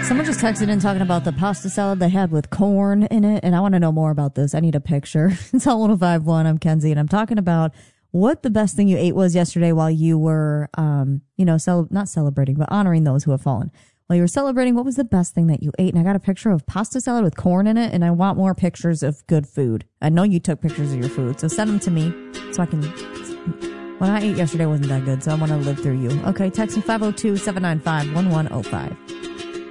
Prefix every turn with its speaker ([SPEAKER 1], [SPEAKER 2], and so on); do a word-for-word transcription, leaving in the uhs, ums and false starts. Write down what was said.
[SPEAKER 1] Someone just texted in talking about the pasta salad they had with corn in it, and I want to know more about this. I need a picture. It's all one oh five one. I'm Kenzie, and I'm talking about what the best thing you ate was yesterday while you were, um, you know, cel- not celebrating, but honoring those who have fallen. While you were celebrating, what was the best thing that you ate? And I got a picture of pasta salad with corn in it, and I want more pictures of good food. I know you took pictures of your food, so send them to me so I can... What I ate yesterday wasn't that good, so I want to live through you. Okay, text me five oh two, seven nine five, one one oh five.